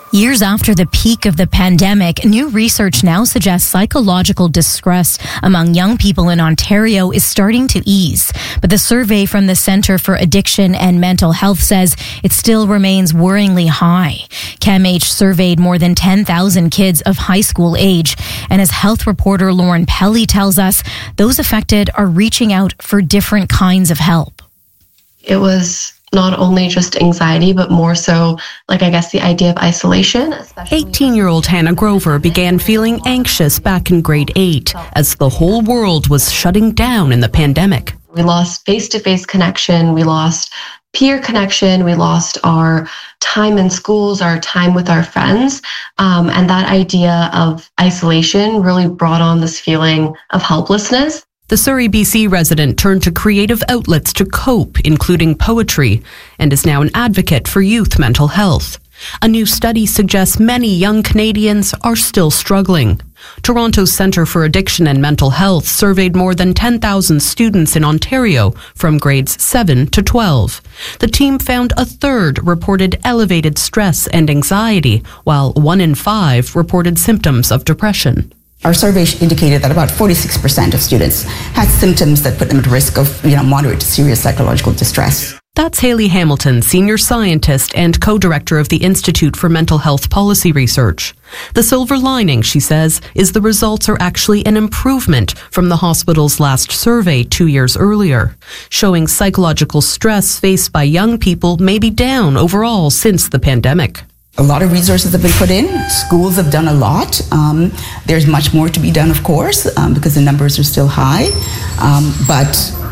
Years after the peak of the pandemic, new research now suggests psychological distress among young people in Ontario is starting to ease. But the survey from the Centre for Addiction and Mental Health says it still remains worryingly high. CAMH surveyed more than 10,000 kids of high school age. And as health reporter Lauren Pelly tells us, those affected are reaching out for different kinds of help. It was not only just anxiety, but more so, the idea of isolation. 18-year-old Hannah Grover began feeling anxious back in grade 8 as the whole world was shutting down in the pandemic. We lost face-to-face connection. We lost peer connection. We lost our time in schools, our time with our friends. And that idea of isolation really brought on this feeling of helplessness. The Surrey, BC resident turned to creative outlets to cope, including poetry, and is now an advocate for youth mental health. A new study suggests many young Canadians are still struggling. Toronto's Centre for Addiction and Mental Health surveyed more than 10,000 students in Ontario from grades 7 to 12. The team found a third reported elevated stress and anxiety, while 1 in 5 reported symptoms of depression. Our survey indicated that about 46% of students had symptoms that put them at risk of moderate to serious psychological distress. That's Hayley Hamilton, senior scientist and co-director of the Institute for Mental Health Policy Research. The silver lining, she says, is the results are actually an improvement from the hospital's last survey 2 years earlier, showing psychological stress faced by young people may be down overall since the pandemic. A lot of resources have been put in. Schools have done a lot. There's much more to be done, of course, because the numbers are still high. But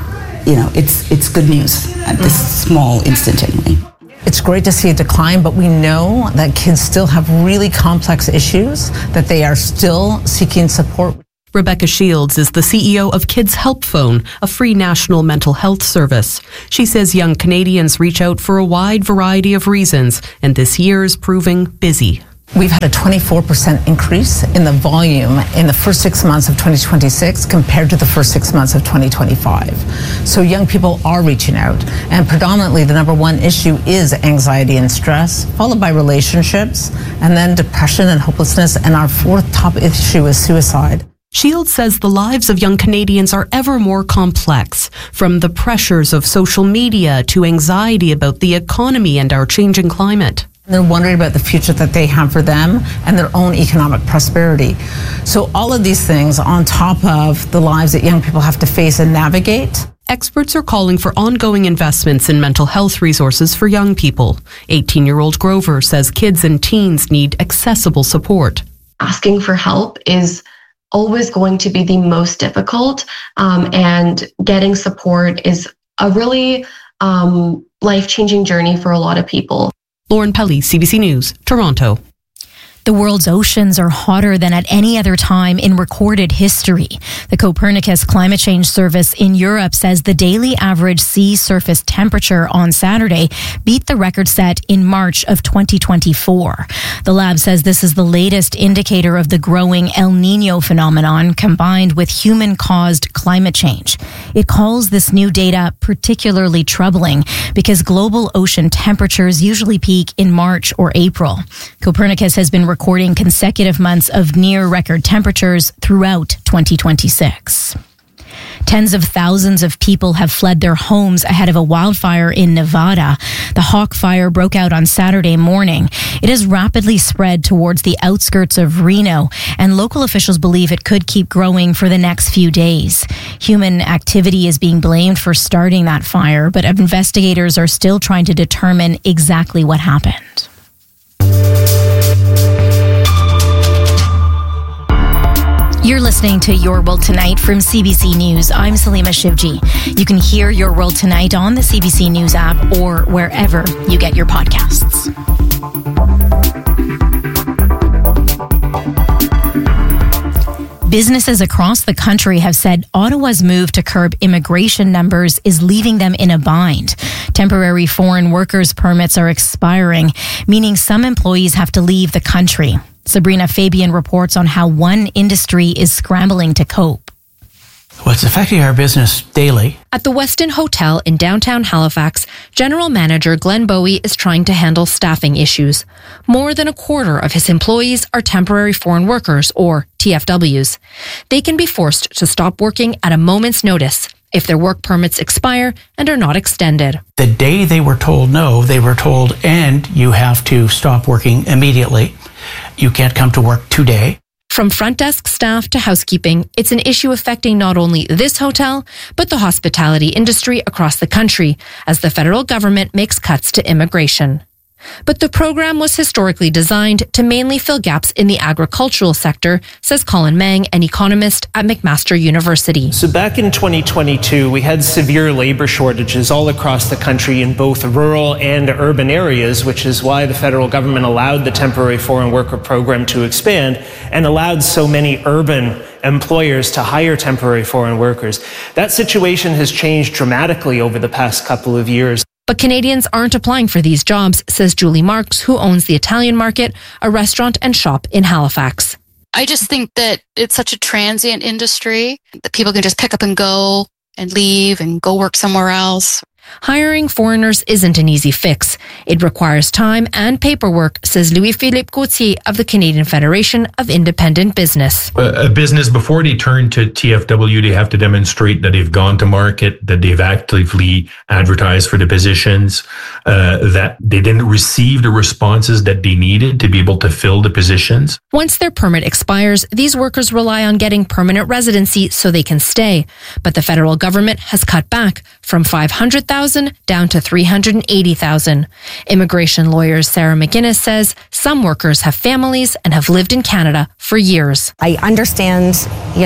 it's good news at this small instant anyway. It's great to see a decline, but we know that kids still have really complex issues, that they are still seeking support. Rebecca Shields is the CEO of Kids Help Phone, a free national mental health service. She says young Canadians reach out for a wide variety of reasons, and this year is proving busy. We've had a 24% increase in the volume in the first 6 months of 2026 compared to the first 6 months of 2025. So young people are reaching out, and predominantly the number one issue is anxiety and stress, followed by relationships, and then depression and hopelessness, and our fourth top issue is suicide. Shields says the lives of young Canadians are ever more complex, from the pressures of social media to anxiety about the economy and our changing climate. They're wondering about the future that they have for them and their own economic prosperity. So all of these things on top of the lives that young people have to face and navigate. Experts are calling for ongoing investments in mental health resources for young people. 18-year-old Grover says kids and teens need accessible support. Asking for help is always going to be the most difficult, and getting support is a really life-changing journey for a lot of people. Lauren Pelly, CBC News, Toronto. The world's oceans are hotter than at any other time in recorded history. The Copernicus Climate Change Service in Europe says the daily average sea surface temperature on Saturday beat the record set in March of 2024. The lab says this is the latest indicator of the growing El Niño phenomenon combined with human-caused climate change. It calls this new data particularly troubling because global ocean temperatures usually peak in March or April. Copernicus has been recording consecutive months of near record temperatures throughout 2026. Tens of thousands of people have fled their homes ahead of a wildfire in Nevada. The Hawk Fire broke out on Saturday morning. It has rapidly spread towards the outskirts of Reno, and local officials believe it could keep growing for the next few days. Human activity is being blamed for starting that fire, but investigators are still trying to determine exactly what happened. You're listening to Your World Tonight from CBC News. I'm Salima Shivji. You can hear Your World Tonight on the CBC News app or wherever you get your podcasts. Businesses across the country have said Ottawa's move to curb immigration numbers is leaving them in a bind. Temporary foreign workers permits are expiring, meaning some employees have to leave the country. Sabrina Fabian reports on how one industry is scrambling to cope. Well, it's affecting our business daily. At the Westin Hotel in downtown Halifax, General Manager Glenn Bowie is trying to handle staffing issues. More than a quarter of his employees are temporary foreign workers, or TFWs. They can be forced to stop working at a moment's notice if their work permits expire and are not extended. The day they were told no, they were told, and you have to stop working immediately. You can't come to work today. From front desk staff to housekeeping, it's an issue affecting not only this hotel, but the hospitality industry across the country as the federal government makes cuts to immigration. But the program was historically designed to mainly fill gaps in the agricultural sector, says Colin Mang, an economist at McMaster University. So back in 2022, we had severe labor shortages all across the country in both rural and urban areas, which is why the federal government allowed the temporary foreign worker program to expand and allowed so many urban employers to hire temporary foreign workers. That situation has changed dramatically over the past couple of years. But Canadians aren't applying for these jobs, says Julie Marks, who owns the Italian Market, a restaurant and shop in Halifax. I just think that it's such a transient industry that people can just pick up and go and leave and go work somewhere else. Hiring foreigners isn't an easy fix. It requires time and paperwork, says Louis-Philippe Gauthier of the Canadian Federation of Independent Business. A business, before they turn to TFW, they have to demonstrate that they've gone to market, that they've actively advertised for the positions, that they didn't receive the responses that they needed to be able to fill the positions. Once their permit expires, these workers rely on getting permanent residency so they can stay. But the federal government has cut back from 500,000 down to 380,000. Immigration lawyer Sarah McGuinness says some workers have families and have lived in Canada for years. I understand,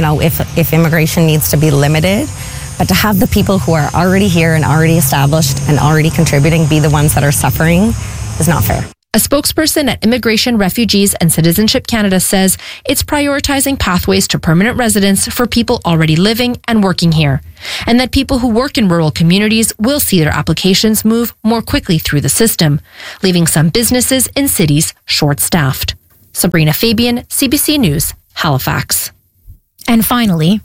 if immigration needs to be limited, but to have the people who are already here and already established and already contributing be the ones that are suffering is not fair. A spokesperson at Immigration, Refugees and Citizenship Canada says it's prioritizing pathways to permanent residence for people already living and working here, and that people who work in rural communities will see their applications move more quickly through the system, leaving some businesses in cities short-staffed. Sabrina Fabian, CBC News, Halifax. And finally,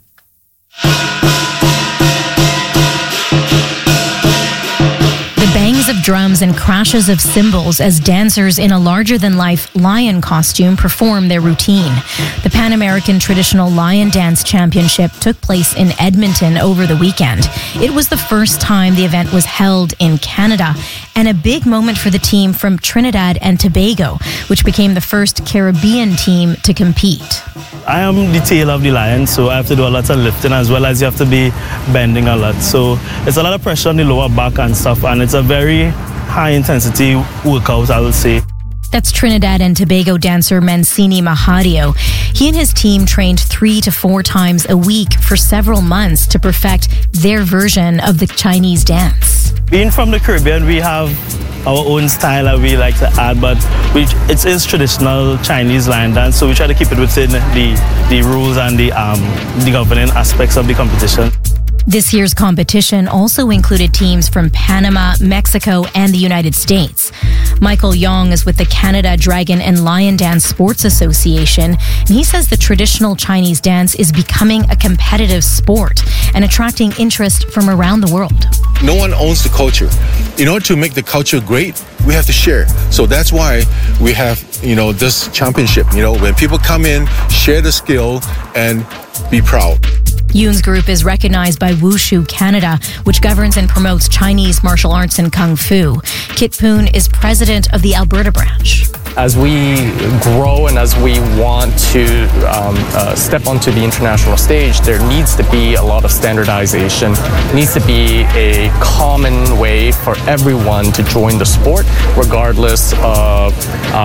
bangs of drums and crashes of cymbals as dancers in a larger-than-life lion costume perform their routine. The Pan American Traditional Lion Dance Championship took place in Edmonton over the weekend. It was the first time the event was held in Canada, and a big moment for the team from Trinidad and Tobago, which became the first Caribbean team to compete. I am the tail of the lion, so I have to do a lot of lifting as well as you have to be bending a lot. So it's a lot of pressure on the lower back and stuff, and it's a very high-intensity workout, I would say. That's Trinidad and Tobago dancer Mancini Mahadio. He and his team trained 3 to 4 times a week for several months to perfect their version of the Chinese dance. Being from the Caribbean, we have our own style that we like to add, but it is traditional Chinese lion dance, so we try to keep it within the rules and the governing aspects of the competition. This year's competition also included teams from Panama, Mexico, and the United States. Michael Yong is with the Canada Dragon and Lion Dance Sports Association, and he says the traditional Chinese dance is becoming a competitive sport and attracting interest from around the world. No one owns the culture. In order to make the culture great, we have to share. So that's why we have, this championship. When people come in, share the skill, and be proud. Yoon's group is recognized by Wushu Canada, which governs and promotes Chinese martial arts and kung fu. Kit Poon is president of the Alberta branch. As we grow and as we want to step onto the international stage, there needs to be a lot of standardization. It needs to be a common way for everyone to join the sport, regardless of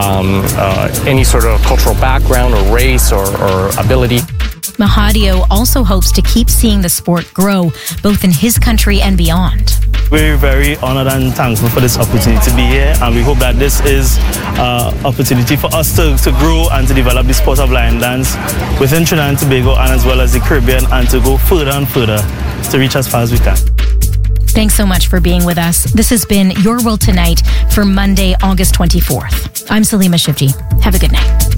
any sort of cultural background or race or ability. Mahadio also hopes to keep seeing the sport grow, both in his country and beyond. We're very honored and thankful for this opportunity to be here, and we hope that this is an opportunity for us to grow and to develop the sport of lion dance within Trinidad and Tobago and as well as the Caribbean, and to go further and further to reach as far as we can. Thanks so much for being with us. This has been Your World Tonight for Monday, August 24th. I'm Salima Shivji. Have a good night.